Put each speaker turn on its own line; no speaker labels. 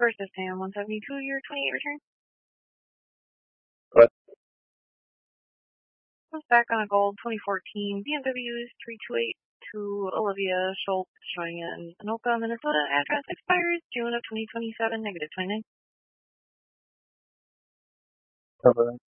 First is Sam 172, your 28 return.
What?
Comes back on a gold 2014 BMW 328 to Olivia Schultz, showing in Anoka, Minnesota. Address expires June of 2027, -29.
Cover.